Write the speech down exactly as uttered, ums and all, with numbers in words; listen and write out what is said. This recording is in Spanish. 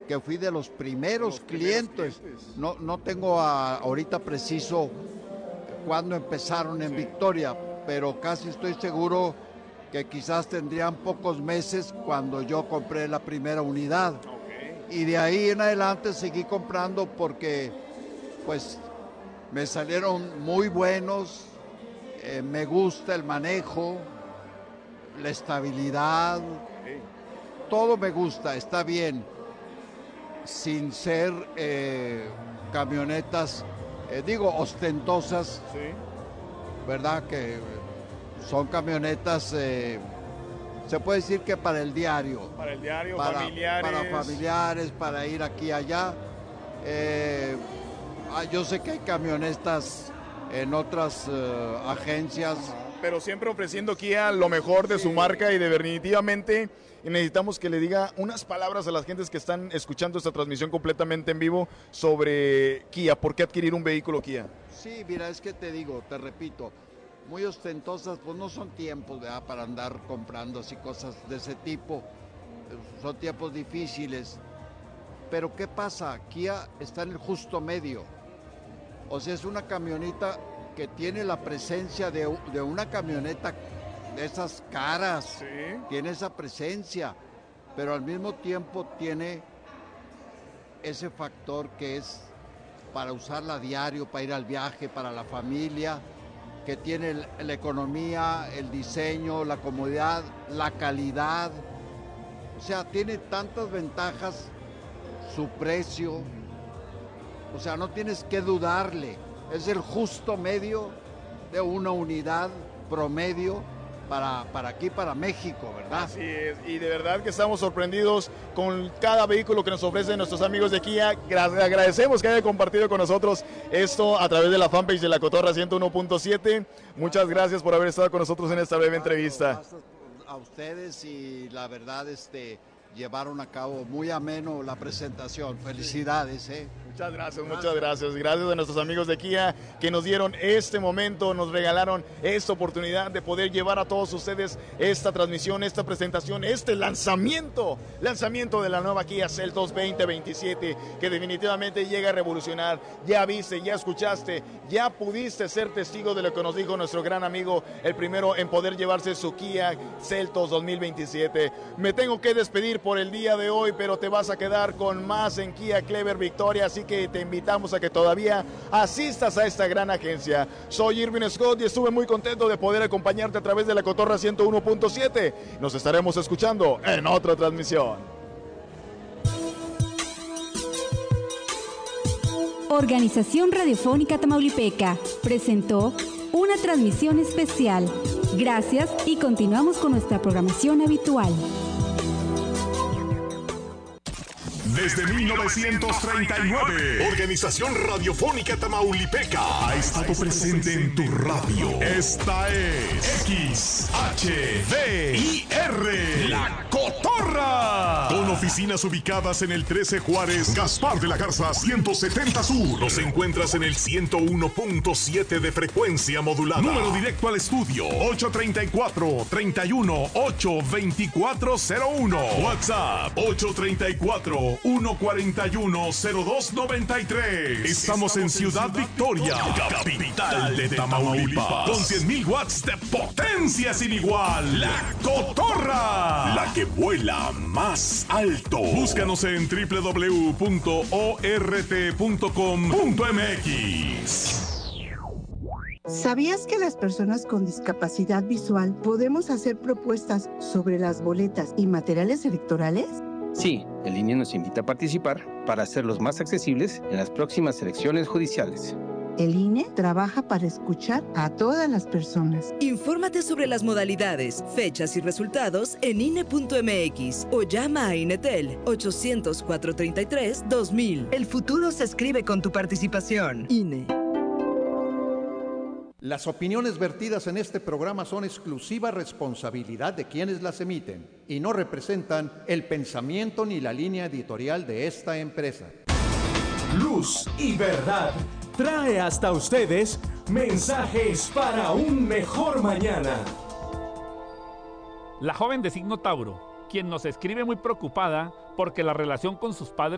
que fui de los primeros, los primeros clientes. clientes. No, no tengo a, ahorita preciso cuándo empezaron en Sí. Victoria, pero casi estoy seguro que quizás tendrían pocos meses cuando yo compré la primera unidad. Okay. Y de ahí en adelante seguí comprando porque pues me salieron muy buenos, eh, me gusta el manejo, la estabilidad, Okay. todo me gusta, está bien, sin ser eh, camionetas, eh, digo, ostentosas, Sí. ¿verdad? Que son camionetas, eh, se puede decir que para el diario. Para el diario, para, familiares. Para familiares, para ir aquí y allá. Eh, ah, yo sé que hay camionetas en otras uh, agencias. Pero siempre ofreciendo Kia lo mejor de Sí. su marca y definitivamente necesitamos que le diga unas palabras a las gentes que están escuchando esta transmisión completamente en vivo sobre Kia. ¿Por qué adquirir un vehículo Kia? Sí, mira, es que te digo, te repito, muy ostentosas, pues no son tiempos, ¿verdad?, para andar comprando así cosas de ese tipo. Son tiempos difíciles. Pero ¿qué pasa? Kia está en el justo medio. O sea, es una camioneta que tiene la presencia de, de una camioneta de esas caras. Sí. Tiene esa presencia, pero al mismo tiempo tiene ese factor que es para usarla a diario, para ir al viaje, para la familia, que tiene el, la economía, el diseño, la comodidad, la calidad. O sea, tiene tantas ventajas, su precio. O sea, no tienes que dudarle. Es el justo medio de una unidad promedio para, para aquí, para México, ¿verdad? Así es, y de verdad que estamos sorprendidos con cada vehículo que nos ofrecen nuestros amigos de Kia. Gra- agradecemos que haya compartido con nosotros esto a través de la fanpage de La Cotorra ciento uno punto siete. Muchas gracias por haber estado con nosotros en esta breve entrevista. A ustedes, y la verdad, este, llevaron a cabo muy ameno la presentación. Felicidades, ¿eh? Muchas gracias, muchas gracias. Gracias a nuestros amigos de Kia que nos dieron este momento, nos regalaron esta oportunidad de poder llevar a todos ustedes esta transmisión, esta presentación, este lanzamiento, lanzamiento de la nueva Kia Seltos veinte veintisiete, que definitivamente llega a revolucionar. Ya viste, ya escuchaste, ya pudiste ser testigo de lo que nos dijo nuestro gran amigo, el primero en poder llevarse su Kia Seltos dos mil veintisiete. Me tengo que despedir por el día de hoy, pero te vas a quedar con más en Kia Clever Victoria, así que te invitamos a que todavía asistas a esta gran agencia. Soy Irvin Scott y estuve muy contento de poder acompañarte a través de La Cotorra ciento uno punto siete. Nos estaremos escuchando en otra transmisión. Organización Radiofónica Tamaulipeca presentó una transmisión especial. Gracias y continuamos con nuestra programación habitual. Desde mil novecientos treinta y nueve, Organización Radiofónica Tamaulipeca ha estado presente en tu radio. Esta es X H D I R, La Cotorra. Con oficinas ubicadas en el trece Juárez, Gaspar de la Garza ciento setenta Sur. Nos encuentras en el ciento uno punto siete de frecuencia modulada. Número directo al estudio ocho treinta y cuatro, treinta y uno, ocho veinticuatro cero uno. WhatsApp ocho treinta y cuatro, uno cuarenta y uno, cero dos noventa y tres. Estamos en Ciudad Victoria, capital de Tamaulipas, con cien mil watts de potencia sin igual. La Cotorra, la que vuela más alto. Búscanos en doble u doble u doble u punto o r t punto com punto m x. ¿Sabías que las personas con discapacidad visual podemos hacer propuestas sobre las boletas y materiales electorales? Sí, el I N E nos invita a participar para hacerlos más accesibles en las próximas elecciones judiciales. El I N E trabaja para escuchar a todas las personas. Infórmate sobre las modalidades, fechas y resultados en I N E punto m x o llama a Inetel ochocientos, cuatrocientos treinta y tres, dos mil. El futuro se escribe con tu participación. I N E. Las opiniones vertidas en este programa son exclusiva responsabilidad de quienes las emiten y no representan el pensamiento ni la línea editorial de esta empresa. Luz y Verdad trae hasta ustedes mensajes para un mejor mañana. La joven de signo Tauro, quien nos escribe muy preocupada porque la relación con sus padres